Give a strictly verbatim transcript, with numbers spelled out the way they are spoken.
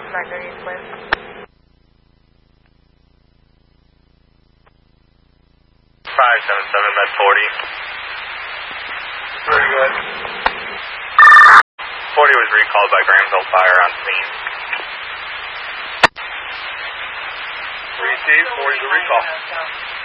Marguerite Place. five seven seven, med forty. Very good. forty was recalled by Grahamsville Fire on scene. Received, forty is a recall.